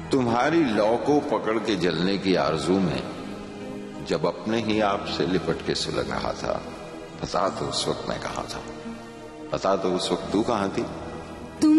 तुम्हारी लौ को पकड़ के जलने की आरजू में जब अपने ही आप से लिपट के सुलग रहा था, बता तो उस वक्त मैं कहां था, बता तो उस वक्त तू कहां थी।